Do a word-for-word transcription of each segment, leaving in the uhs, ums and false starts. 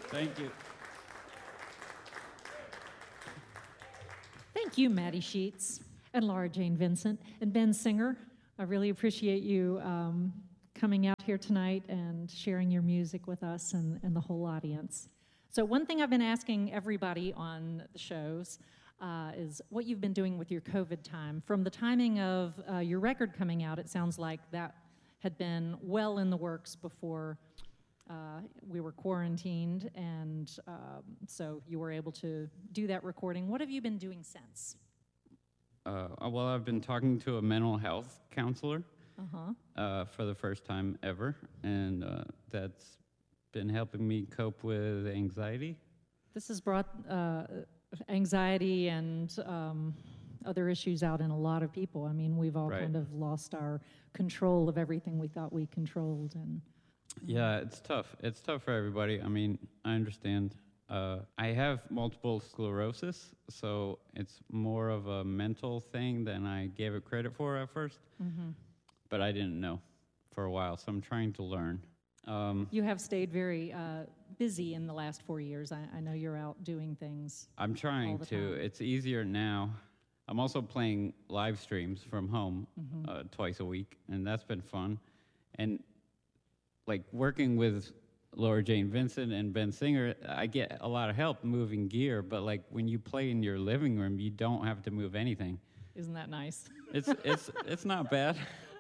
Thank you. Thank you, Maddie Sheets and Laura Jane Vincent and Ben Singer. I really appreciate you um, coming out here tonight and sharing your music with us and, and the whole audience. So one thing I've been asking everybody on the shows uh, is what you've been doing with your COVID time. From the timing of uh, your record coming out, it sounds like that had been well in the works before uh, we were quarantined, and um, so you were able to do that recording. What have you been doing since? Uh, well, I've been talking to a mental health counselor Uh-huh. uh, for the first time ever, and uh, that's been helping me cope with anxiety. This has brought uh, anxiety and um, other issues out in a lot of people. I mean, we've all Right. kind of lost our control of everything we thought we controlled. And Yeah, it's tough. It's tough for everybody. I mean, I understand. Uh, I have multiple sclerosis, so it's more of a mental thing than I gave it credit for at first. Mhm. But I didn't know for a while, so I'm trying to learn. Um, You have stayed very uh, busy in the last four years. I, I know you're out doing things. I'm all trying the to. time. It's easier now. I'm also playing live streams from home Mhm. uh, twice a week, and that's been fun. And like working with Laura Jane Vincent and Ben Singer, I get a lot of help moving gear, but like when you play in your living room, you don't have to move anything. Isn't that nice? It's it's it's not bad.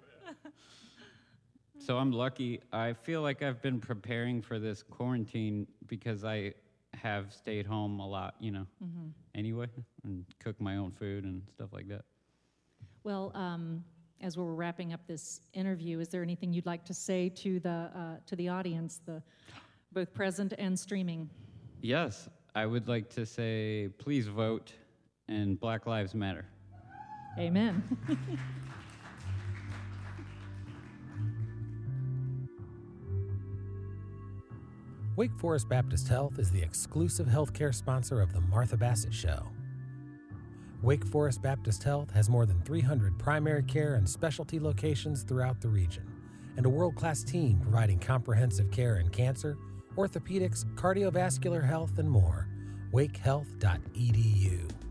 So I'm lucky. I feel like I've been preparing for this quarantine because I have stayed home a lot, you know, Mhm. anyway, and cook my own food and stuff like that. Well, um, as we're wrapping up this interview, is there anything you'd like to say to the uh, to the audience, the both present and streaming? Yes, I would like to say please vote and Black Lives Matter. Amen. Wake Forest Baptist Health is the exclusive healthcare sponsor of The Martha Bassett Show. Wake Forest Baptist Health has more than three hundred primary care and specialty locations throughout the region, and a world-class team providing comprehensive care in cancer, orthopedics, cardiovascular health, and more. wake health dot e d u.